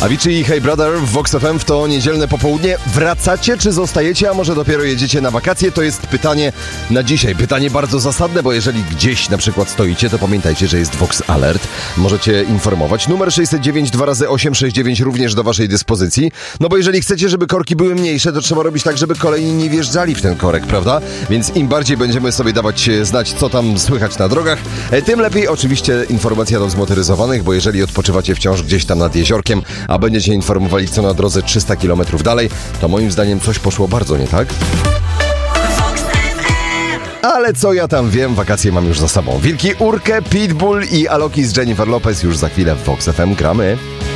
Avicii i Hey Brother w Vox FM w to niedzielne popołudnie. Wracacie czy zostajecie, a może dopiero jedziecie na wakacje? To jest pytanie na dzisiaj. Pytanie bardzo zasadne, bo jeżeli gdzieś na przykład stoicie, to pamiętajcie, że jest Vox Alert. Możecie informować. Numer 609 2x869 również do waszej dyspozycji. No bo jeżeli chcecie, żeby korki były mniejsze, to trzeba robić tak, żeby kolejni nie wjeżdżali w ten korek, prawda? Więc im bardziej będziemy sobie dawać znać, co tam słychać na drogach, tym lepiej. Oczywiście informacja do zmotoryzowanych, bo jeżeli odpoczywacie wciąż gdzieś tam nad jeziorkiem, a będziecie informowali, co na drodze 300 km dalej, to moim zdaniem coś poszło bardzo nie tak. Ale co ja tam wiem, wakacje mam już za sobą. Wilki Urkę, Pitbull i Aloki z Jennifer Lopez już za chwilę w Vox FM gramy.